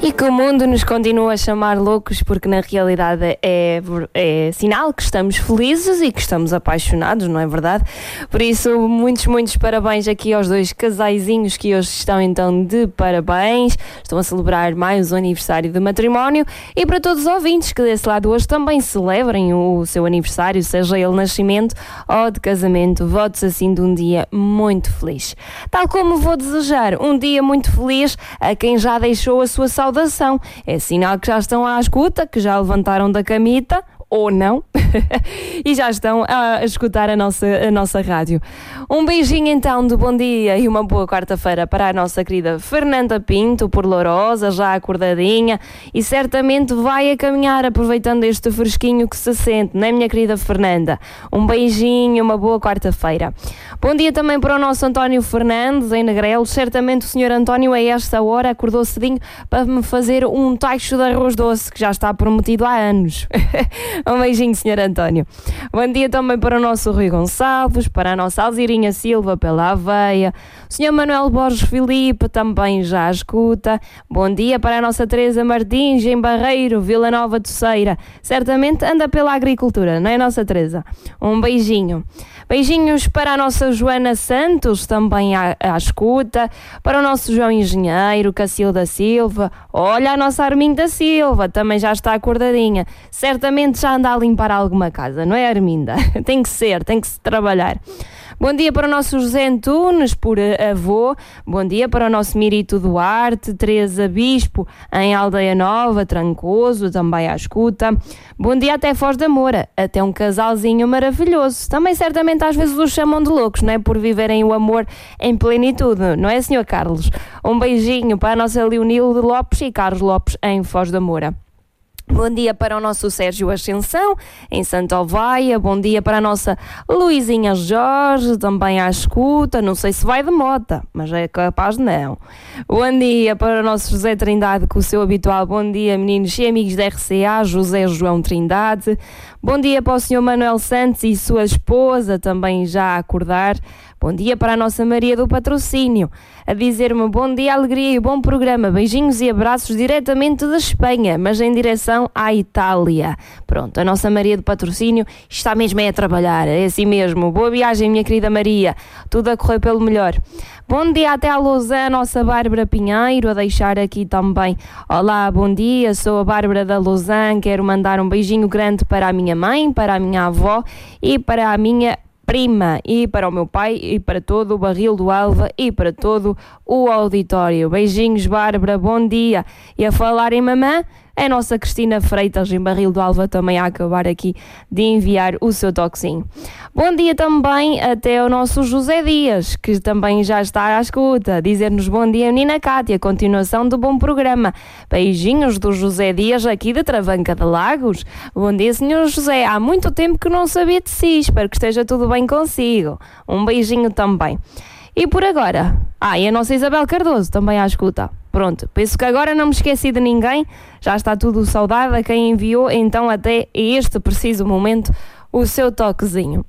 E que o mundo nos continua a chamar loucos porque na realidade é sinal que estamos felizes e que estamos apaixonados, não é verdade? Por isso, muitos parabéns aqui aos dois casaizinhos que hoje estão então de parabéns, estão a celebrar mais um aniversário de matrimónio, e para todos os ouvintes que desse lado hoje também celebrem o seu aniversário, seja ele nascimento ou de casamento, votos assim de um dia muito feliz. Tal como vou desejar um dia muito feliz a quem já deixou a sua saudação. É sinal que já estão à escuta, que já levantaram da camita, ou não, e já estão a escutar a nossa rádio. Um beijinho então de bom dia e uma boa quarta-feira para a nossa querida Fernanda Pinto, por Lourosa, já acordadinha, e certamente vai a caminhar aproveitando este fresquinho que se sente, não é, minha querida Fernanda? Um beijinho, uma boa quarta-feira. Bom dia também para o nosso António Fernandes, em Negrelos. Certamente o senhor António a esta hora acordou cedinho para me fazer um tacho de arroz doce, que já está prometido há anos. Um beijinho, senhor António. Bom dia também para o nosso Rui Gonçalves, para a nossa Alzirinha Silva pela Aveia, o senhor Manuel Borges Filipe também já escuta. Bom dia para a nossa Teresa Martins, em Barreiro, Vila Nova de Ceira. Certamente anda pela agricultura, não é, nossa Teresa? Um beijinho. Beijinhos para a nossa Joana Santos, também à escuta, para o nosso João Engenheiro, Cacilda Silva, olha a nossa Arminda Silva, também já está acordadinha, certamente já anda a limpar alguma casa, não é, Arminda? Tem que se trabalhar. Bom dia para o nosso José Antunes, por avô. Bom dia para o nosso Mirito Duarte, Teresa Bispo, em Aldeia Nova, Trancoso, também à escuta. Bom dia até Foz da Moura, até um casalzinho maravilhoso. Também certamente às vezes os chamam de loucos, não é? Por viverem o amor em plenitude, não é, senhor Carlos? Um beijinho para a nossa Leonilde Lopes e Carlos Lopes, em Foz da Moura. Bom dia para o nosso Sérgio Ascensão, em Santa Ovaia. Bom dia para a nossa Luizinha Jorge, também à escuta. Não sei se vai de mota, mas é capaz de não. Bom dia para o nosso José Trindade, com o seu habitual bom dia, meninos e amigos da RCA, José João Trindade. Bom dia para o senhor Manuel Santos e sua esposa, também já a acordar. Bom dia para a nossa Maria do Patrocínio, a dizer-me bom dia, alegria e bom programa. Beijinhos e abraços diretamente da Espanha, mas em direção à Itália. Pronto, a nossa Maria do Patrocínio está mesmo a trabalhar, é assim mesmo. Boa viagem, minha querida Maria, tudo a correr pelo melhor. Bom dia até à Lausanne, a nossa Bárbara Pinheiro, a deixar aqui também. Olá, bom dia, sou a Bárbara da Lausanne, quero mandar um beijinho grande para a minha mãe, para a minha avó e para a minha prima, e para o meu pai, e para todo o Barril do Alva, e para todo o auditório. Beijinhos, Bárbara, bom dia. E a falar em mamã, a nossa Cristina Freitas, em Barril do Alva, também a acabar aqui de enviar o seu toquezinho. Bom dia também até ao nosso José Dias, que também já está à escuta, dizer-nos bom dia, menina Cátia, continuação do bom programa. Beijinhos do José Dias, aqui de Travanca de Lagos. Bom dia, senhor José, há muito tempo que não sabia de si, espero que esteja tudo bem consigo. Um beijinho também. E por agora, e a nossa Isabel Cardoso também à escuta. Pronto, penso que agora não me esqueci de ninguém, já está tudo saudade a quem enviou então até este preciso momento o seu toquezinho.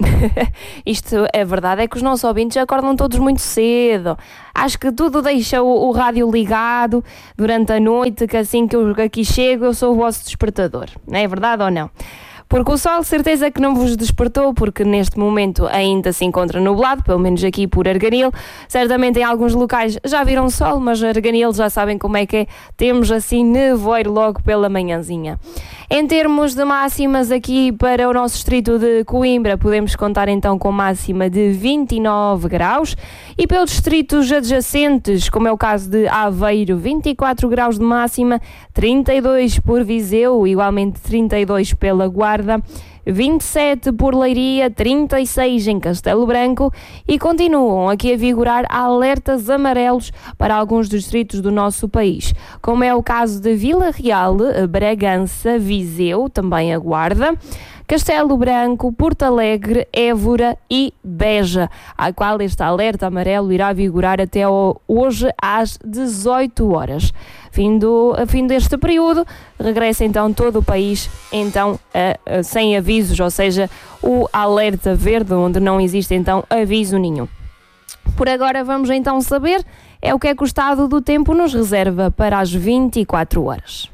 Isto é verdade, é que os nossos ouvintes acordam todos muito cedo. Acho que tudo deixa o rádio ligado durante a noite, que assim que eu aqui chego eu sou o vosso despertador. Não é verdade ou não? Porque o sol, certeza que não vos despertou, porque neste momento ainda se encontra nublado, pelo menos aqui por Arganil. Certamente em alguns locais já viram sol, mas Arganil já sabem como é que é. Temos assim nevoeiro logo pela manhãzinha. Em termos de máximas aqui para o nosso distrito de Coimbra, podemos contar então com máxima de 29 graus. E pelos distritos adjacentes, como é o caso de Aveiro, 24 graus de máxima, 32 por Viseu, igualmente 32 pela Guarda, 27 por Leiria, 36 em Castelo Branco, e continuam aqui a vigorar alertas amarelos para alguns distritos do nosso país, como é o caso de Vila Real, Bragança, Viseu, também a Guarda, Castelo Branco, Porto Alegre, Évora e Beja, a qual este alerta amarelo irá vigorar até hoje às 18 horas. Fim deste período, regressa então todo o país então sem avisos, ou seja, o alerta verde, onde não existe então aviso nenhum. Por agora vamos então saber É o que o estado do tempo nos reserva para as 24 horas.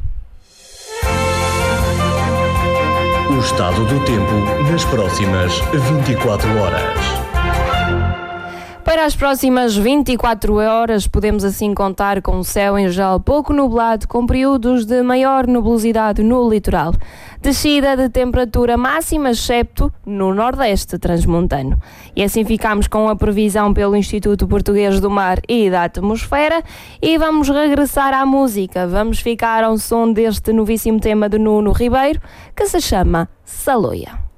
O estado do tempo nas próximas 24 horas. Para as próximas 24 horas, podemos assim contar com o céu em geral pouco nublado, com períodos de maior nebulosidade no litoral. Descida de temperatura máxima, excepto no nordeste transmontano. E assim ficamos com a previsão pelo Instituto Português do Mar e da Atmosfera e vamos regressar à música. Vamos ficar ao som deste novíssimo tema de Nuno Ribeiro, que se chama Saloia.